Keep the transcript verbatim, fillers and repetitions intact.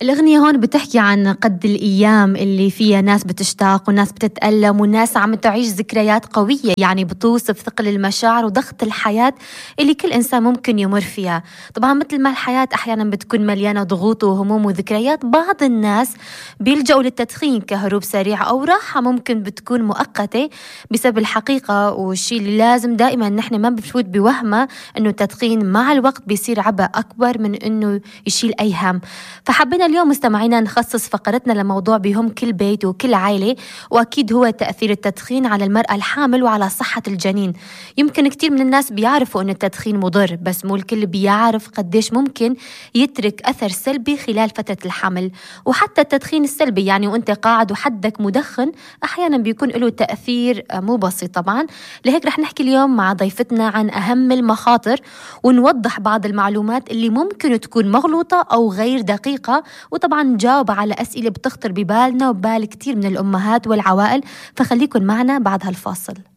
الأغنية هون بتحكي عن قد الأيام اللي فيها ناس بتشتاق وناس بتتألم وناس عم تعيش ذكريات قوية، يعني بتوصف ثقل المشاعر وضغط الحياة اللي كل إنسان ممكن يمر فيها. طبعا مثل ما الحياة أحيانا بتكون مليانة ضغوط وهموم وذكريات، بعض الناس بيلجأوا للتدخين كهروب سريع أو راحة ممكن بتكون مؤقتة بسبب الحقيقة. والشيء اللي لازم دائما نحن ما بنفوت بوهمة إنه التدخين مع الوقت بيصير عبء أكبر من إنه يشيل أي هم. فحبينا اليوم مستمعينا نخصص فقرتنا لموضوع بيهم كل بيت وكل عائلة، وأكيد هو تأثير التدخين على المرأة الحامل وعلى صحة الجنين. يمكن كتير من الناس بيعرفوا أن التدخين مضر، بس مو الكل بيعرف قديش ممكن يترك أثر سلبي خلال فترة الحمل. وحتى التدخين السلبي يعني وأنت قاعد وحدك مدخن أحيانا بيكون له تأثير مو بسيط طبعا. لهيك رح نحكي اليوم مع ضيفتنا عن أهم المخاطر ونوضح بعض المعلومات اللي ممكن تكون مغلوطة أو غير دقيقة، وطبعا نجاوب على أسئلة بتخطر ببالنا وبال كتير من الأمهات والعوائل. فخليكن معنا بعد هالفاصل.